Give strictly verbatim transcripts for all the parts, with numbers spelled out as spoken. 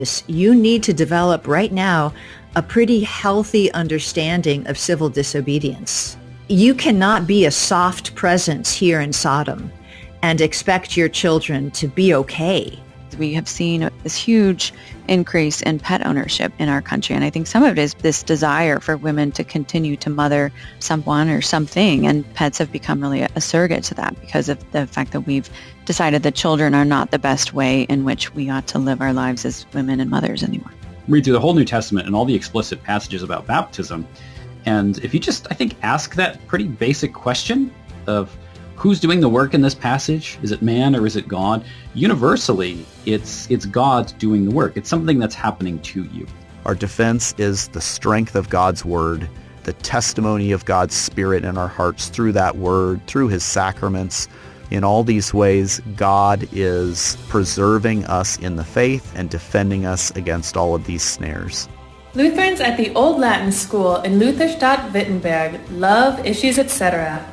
You need to develop right now a pretty healthy understanding of civil disobedience. You cannot be a soft presence here in Sodom and expect your children to be okay. We have seen this huge increase in pet ownership in our country. And I think some of it is this desire for women to continue to mother someone or something. And pets have become really a surrogate to that because of the fact that we've decided that children are not the best way in which we ought to live our lives as women and mothers anymore. Read through the whole New Testament and all the explicit passages about baptism. And if you just, I think, ask that pretty basic question of who's doing the work in this passage? Is it man or is it God? Universally, it's it's God doing the work. It's something that's happening to you. Our defense is the strength of God's word, the testimony of God's Spirit in our hearts through that word, through his sacraments. In all these ways, God is preserving us in the faith and defending us against all of these snares. Lutherans at the Old Latin School in Lutherstadt, Wittenberg love issues, et cetera.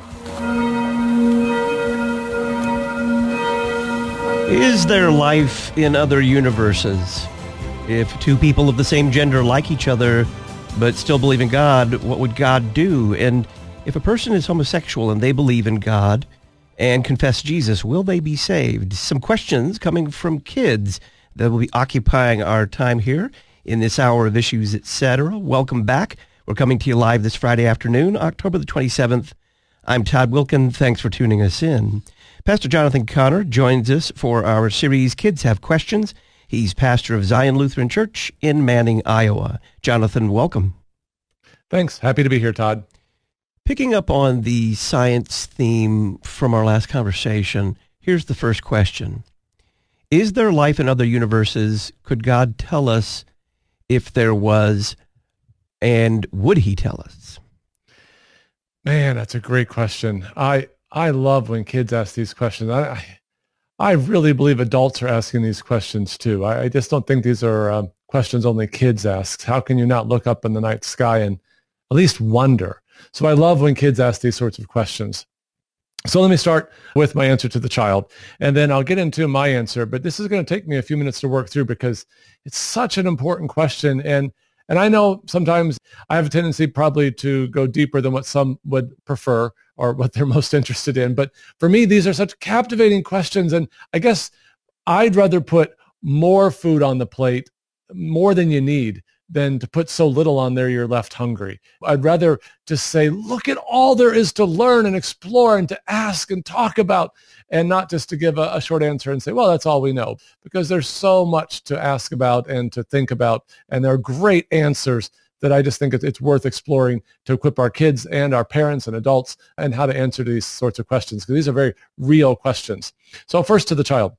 Is there life in other universes? If two people of the same gender like each other but still believe in God, what would God do? And if a person is homosexual and they believe in God and confess Jesus, will they be saved? Some questions coming from kids that will be occupying our time here in this hour of Issues, et cetera. Welcome back. We're coming to you live this Friday afternoon, October the twenty-seventh. I'm Todd Wilken. Thanks for tuning us in. Pastor Jonathan Connor joins us for our series, Kids Have Questions. He's pastor of Zion Lutheran Church in Manning, Iowa. Jonathan, welcome. Thanks. Happy to be here, Todd. Picking up on the science theme from our last conversation, here's the first question. Is there life in other universes? Could God tell us if there was, and would he tell us? Man, that's a great question. I I love when kids ask these questions. I I, I really believe adults are asking these questions too. I, I just don't think these are um, questions only kids ask. How can you not look up in the night sky and at least wonder? So I love when kids ask these sorts of questions. So let me start with my answer to the child, and then I'll get into my answer. But this is going to take me a few minutes to work through because it's such an important question. And And I know sometimes I have a tendency probably to go deeper than what some would prefer or what they're most interested in. But for me, these are such captivating questions. And I guess I'd rather put more food on the plate, more than you need, than to put so little on there you're left hungry. I'd rather just say, look at all there is to learn and explore and to ask and talk about, and not just to give a, a short answer and say, well, that's all we know, because there's so much to ask about and to think about. And there are great answers that I just think it's worth exploring to equip our kids and our parents and adults and how to answer these sorts of questions, because these are very real questions. So first, to the child.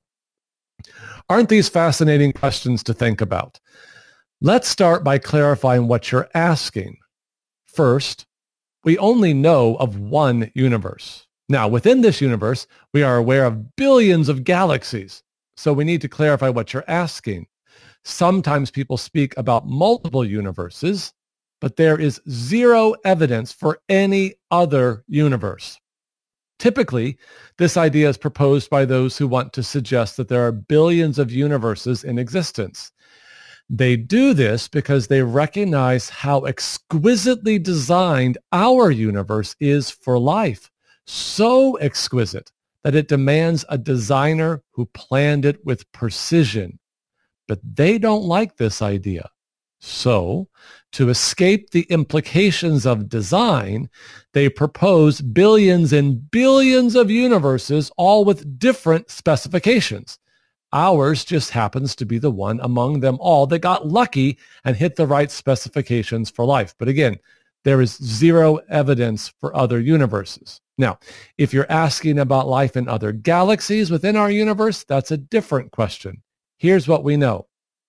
Aren't these fascinating questions to think about? Let's start by clarifying what you're asking. First, we only know of one universe. Now, within this universe, we are aware of billions of galaxies, so we need to clarify what you're asking. Sometimes people speak about multiple universes, but there is zero evidence for any other universe. Typically, this idea is proposed by those who want to suggest that there are billions of universes in existence. They do this because they recognize how exquisitely designed our universe is for life. So exquisite that it demands a designer who planned it with precision. But they don't like this idea. So, to escape the implications of design, they propose billions and billions of universes, all with different specifications. Ours just happens to be the one among them all that got lucky and hit the right specifications for life. But again, there is zero evidence for other universes. Now, if you're asking about life in other galaxies within our universe, that's a different question. Here's what we know.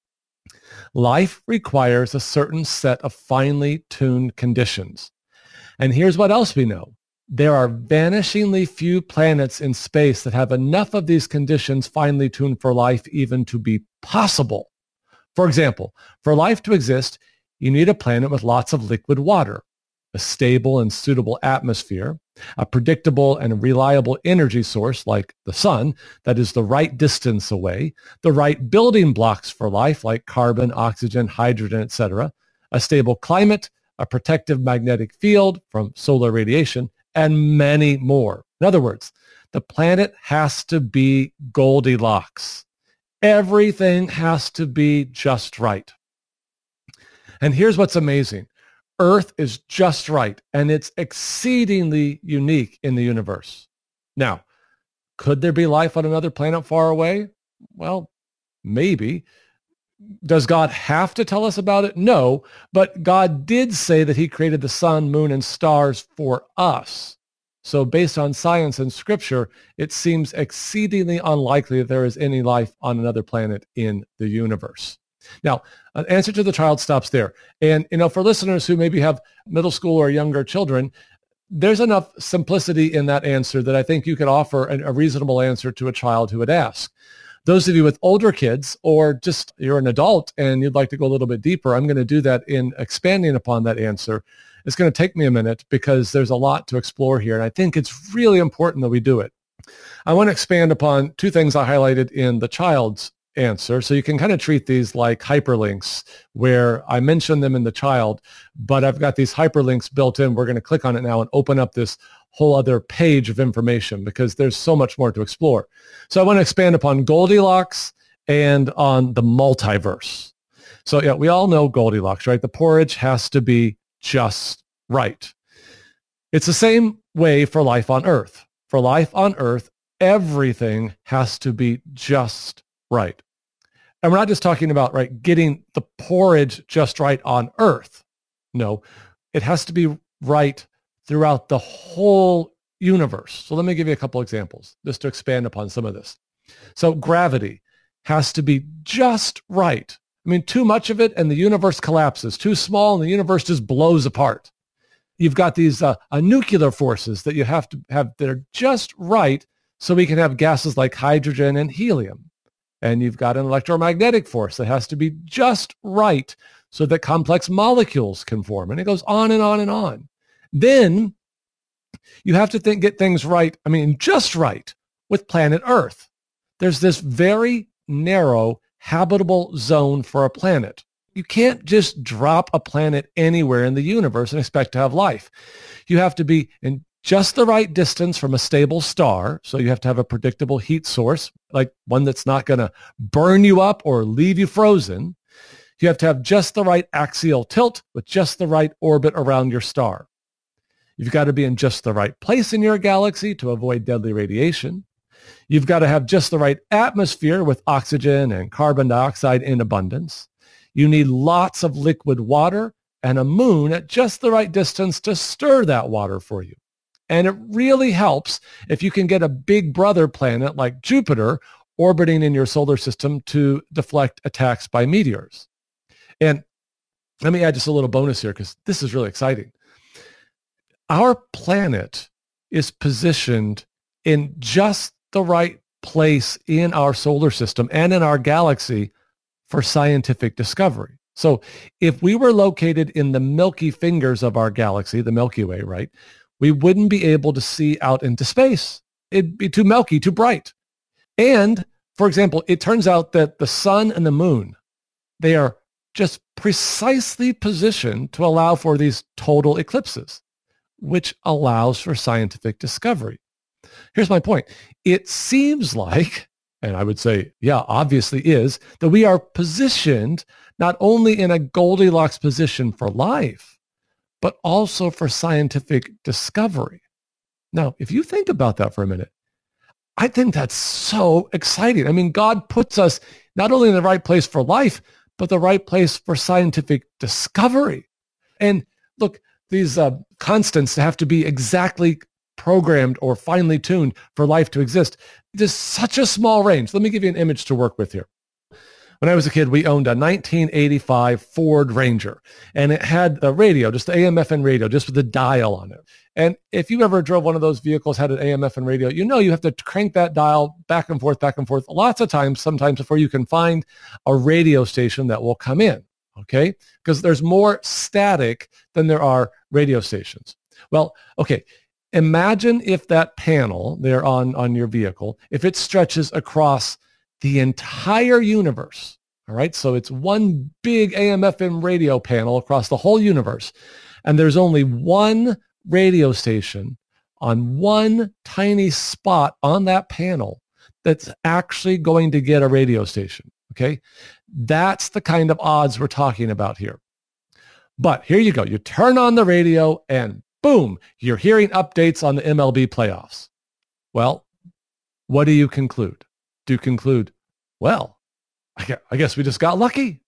Life requires a certain set of finely tuned conditions. And here's what else we know. There are vanishingly few planets in space that have enough of these conditions finely tuned for life even to be possible. For example, for life to exist, you need a planet with lots of liquid water, a stable and suitable atmosphere, A predictable and reliable energy source like the sun that is the right distance away, the right building blocks for life like carbon, oxygen, hydrogen, et cetera, a stable climate, a protective magnetic field from solar radiation, and many more. In other words, the planet has to be Goldilocks. Everything has to be just right. And here's what's amazing. Earth is just right, and it's exceedingly unique in the universe. Now, could there be life on another planet far away? Well, maybe. Does God have to tell us about it? No, but God did say that he created the sun, moon, and stars for us. So based on science and scripture, it seems exceedingly unlikely that there is any life on another planet in the universe. Now, an answer to the child stops there. And, you know, for listeners who maybe have middle school or younger children, there's enough simplicity in that answer that I think you could offer an, a reasonable answer to a child who would ask. Those of you with older kids, or just you're an adult and you'd like to go a little bit deeper, I'm going to do that in expanding upon that answer. It's going to take me a minute because there's a lot to explore here, and I think it's really important that we do it. I want to expand upon two things I highlighted in the child's answer. So you can kind of treat these like hyperlinks where I mention them in the child, but I've got these hyperlinks built in. We're going to click on it now and open up this whole other page of information because there's so much more to explore. So I want to expand upon Goldilocks and on the multiverse. So yeah, we all know Goldilocks, right? The porridge has to be just right. It's the same way for life on Earth. For life on Earth, everything has to be just right. And we're not just talking about, right, getting the porridge just right on Earth. No, it has to be right throughout the whole universe. So let me give you a couple examples just to expand upon some of this. So gravity has to be just right. I mean, too much of it and the universe collapses. Too small and the universe just blows apart. You've got these uh, uh, nuclear forces that you have to have that are just right so we can have gases like hydrogen and helium. And you've got an electromagnetic force that has to be just right so that complex molecules can form. And it goes on and on and on. Then you have to think, get things right, I mean, just right with planet Earth. There's this very narrow habitable zone for a planet. You can't just drop a planet anywhere in the universe and expect to have life. You have to be in just the right distance from a stable star. So you have to have a predictable heat source, like one that's not going to burn you up or leave you frozen. You have to have just the right axial tilt with just the right orbit around your star. You've got to be in just the right place in your galaxy to avoid deadly radiation. You've got to have just the right atmosphere with oxygen and carbon dioxide in abundance. You need lots of liquid water and a moon at just the right distance to stir that water for you. And it really helps if you can get a big brother planet like Jupiter orbiting in your solar system to deflect attacks by meteors. And let me add just a little bonus here because this is really exciting. Our planet is positioned in just the right place in our solar system and in our galaxy for scientific discovery. So if we were located in the Milky Fingers of our galaxy, the Milky Way, right, we wouldn't be able to see out into space. It'd be too milky, too bright. And, for example, it turns out that the sun and the moon, they are just precisely positioned to allow for these total eclipses, which allows for scientific discovery. Here's my point. It seems like, and I would say, yeah, obviously is, that we are positioned not only in a Goldilocks position for life, but also for scientific discovery. Now, if you think about that for a minute, I think that's so exciting. I mean, God puts us not only in the right place for life, but the right place for scientific discovery. And look, these uh, constants have to be exactly programmed or finely tuned for life to exist. There's such a small range. Let me give you an image to work with here. When I was a kid, we owned a nineteen eighty-five Ford Ranger, and it had a radio, just the A M F M radio, just with a dial on it. And if you ever drove one of those vehicles, had an A M F M radio, you know you have to crank that dial back and forth, back and forth, lots of times, sometimes before you can find a radio station that will come in, okay? Because there's more static than there are radio stations. Well, okay, Imagine if that panel there on, on your vehicle, if it stretches across the entire universe. All right, so it's one big A M F M radio panel across the whole universe, and there's only one radio station on one tiny spot on that panel that's actually going to get a radio station, okay? That's the kind of odds we're talking about here. But here you go. You turn on the radio and boom, you're hearing updates on the M L B playoffs. Well, what do you conclude? Do you conclude, well, I guess we just got lucky?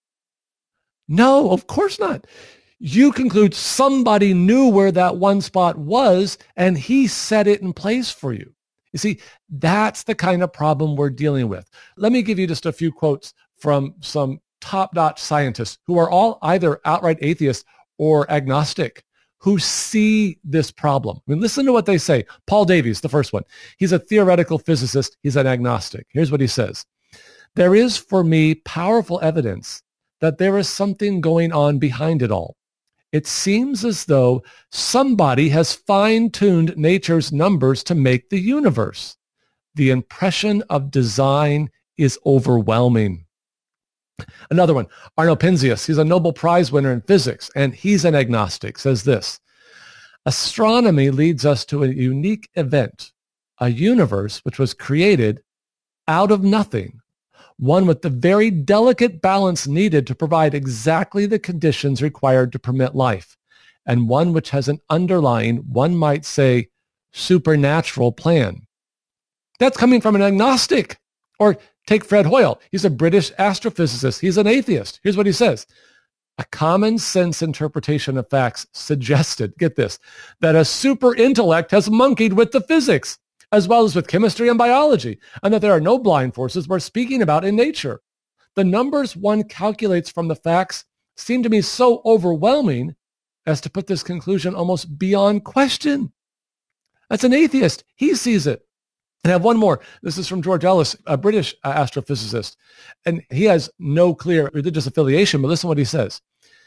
No, of course not. You conclude somebody knew where that one spot was and he set it in place for you. You see, that's the kind of problem we're dealing with. Let me give you just a few quotes from some top-notch scientists who are all either outright atheists or agnostic, who see this problem. I mean, listen to what they say. Paul Davies, the first one. He's a theoretical physicist. He's an agnostic. Here's what he says. There is, for me, powerful evidence that there is something going on behind it all. It seems as though somebody has fine-tuned nature's numbers to make the universe. The impression of design is overwhelming. Another one, Arno Penzias, he's a Nobel Prize winner in physics, and he's an agnostic, says this. Astronomy leads us to a unique event, a universe which was created out of nothing, one with the very delicate balance needed to provide exactly the conditions required to permit life, and one which has an underlying, one might say, supernatural plan. That's coming from an agnostic. Or take Fred Hoyle. He's a British astrophysicist. He's an atheist. Here's what he says. A common sense interpretation of facts suggested, get this, that a super intellect has monkeyed with the physics, as well as with chemistry and biology, and that there are no blind forces we're speaking about in nature. The numbers one calculates from the facts seem to me so overwhelming as to put this conclusion almost beyond question. That's an atheist. He sees it. And I have one more. This is from George Ellis, a British astrophysicist. And he has no clear religious affiliation, but listen to what he says.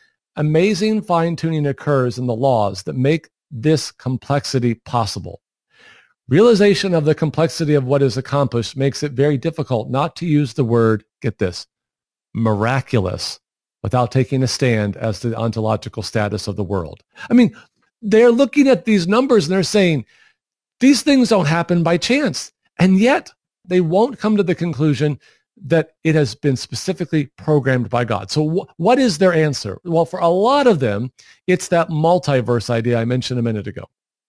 Amazing fine-tuning occurs in the laws that make this complexity possible. Realization of the complexity of what is accomplished makes it very difficult not to use the word, get this, miraculous, without taking a stand as to the ontological status of the world. I mean, they're looking at these numbers and they're saying, these things don't happen by chance. And yet they won't come to the conclusion that it has been specifically programmed by God. So wh- what is their answer? Well, for a lot of them, it's that multiverse idea I mentioned a minute ago.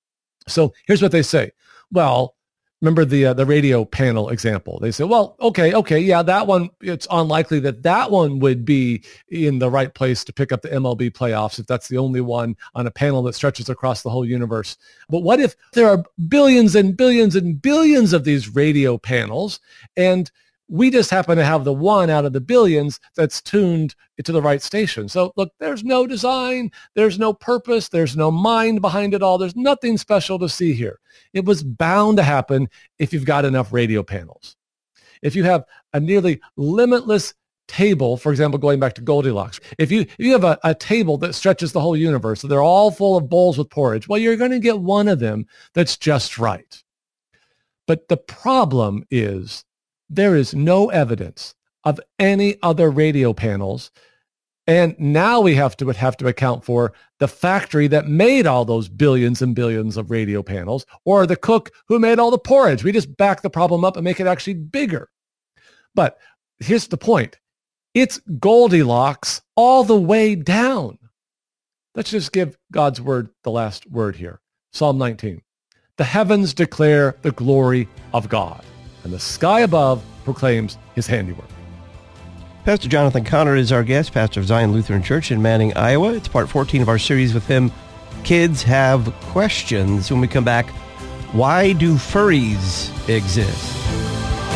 So here's what they say. Well, remember the uh, the radio panel example. They say, well, okay, okay, yeah, that one, it's unlikely that that one would be in the right place to pick up the M L B playoffs if that's the only one on a panel that stretches across the whole universe. But what if there are billions and billions and billions of these radio panels, and we just happen to have the one out of the billions that's tuned to the right station? So look, there's no design, there's no purpose, there's no mind behind it all. There's nothing special to see here. It was bound to happen if you've got enough radio panels. If you have a nearly limitless table, for example, going back to Goldilocks, if you if you have a, a table that stretches the whole universe, so they're all full of bowls with porridge, well, you're going to get one of them that's just right. But the problem is there is no evidence of any other radio panels. And now we have to would have to account for the factory that made all those billions and billions of radio panels, or the cook who made all the porridge. We just back the problem up and make it actually bigger. But here's the point. It's Goldilocks all the way down. Let's just give God's word the last word here. Psalm nineteen. The heavens declare the glory of God, and the sky above proclaims his handiwork. Pastor Jonathan Connor is our guest, pastor of Zion Lutheran Church in Manning, Iowa. It's part fourteen of our series with him, Kids Have Questions. When we come back, why do furries exist?